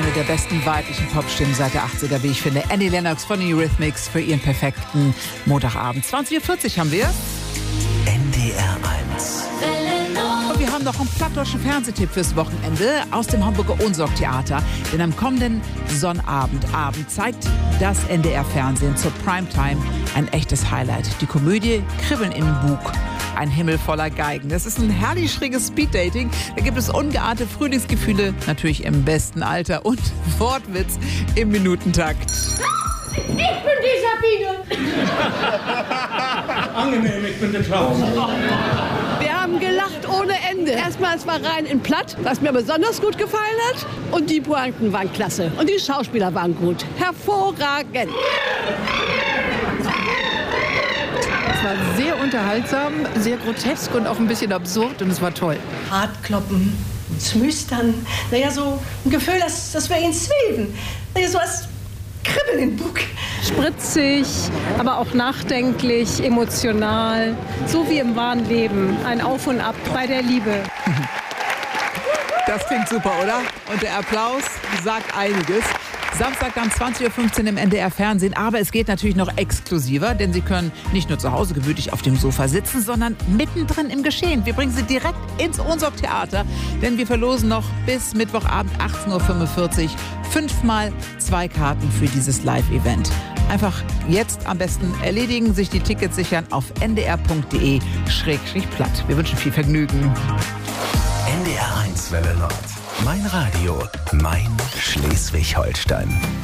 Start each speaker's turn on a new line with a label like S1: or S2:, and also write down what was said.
S1: eine der besten weiblichen Popstimmen seit der 80er, wie ich finde. Annie Lennox von Eurythmics für ihren perfekten Montagabend. 20.40 Uhr haben wir.
S2: NDR 1.
S1: Und wir haben noch einen plattdeutschen Fernsehtipp fürs Wochenende aus dem Hamburger Ohnsorg-Theater. Denn am kommenden Sonnabend zeigt das NDR-Fernsehen zur Primetime ein echtes Highlight. Die Komödie Kribbeln im Bug. Ein Himmel voller Geigen. Das ist ein herrlich schräges Speeddating. Da gibt es ungeahnte Frühlingsgefühle, natürlich im besten Alter und Wortwitz im Minutentakt.
S3: Ich bin die Sabine.
S4: Angenehm, ich bin der Klaus.
S3: Wir haben gelacht ohne Ende. Erstmal, es war rein in Platt, was mir besonders gut gefallen hat. Und die Pointen waren klasse. Und die Schauspieler waren gut. Hervorragend.
S5: Es war sehr unterhaltsam, sehr grotesk und auch ein bisschen absurd und es war toll.
S6: Hartkloppen, Zmüstern, naja, so ein Gefühl, dass wir ihn sweben. Naja, so als Kribbeln im Bug.
S7: Spritzig, aber auch nachdenklich, emotional, so wie im wahren Leben. Ein Auf und Ab bei der Liebe.
S1: Das klingt super, oder? Und der Applaus sagt einiges. Samstag dann 20.15 Uhr im NDR-Fernsehen. Aber es geht natürlich noch exklusiver, denn Sie können nicht nur zu Hause gemütlich auf dem Sofa sitzen, sondern mittendrin im Geschehen. Wir bringen Sie direkt ins Ohnsorg-Theater, denn wir verlosen noch bis Mittwochabend 18.45 Uhr 5x2 Karten für dieses Live-Event. Einfach jetzt am besten erledigen, sich die Tickets sichern auf ndr.de/platt. Wir wünschen viel Vergnügen.
S2: NDR 1 Welle Nord. Mein Radio, mein Schleswig-Holstein.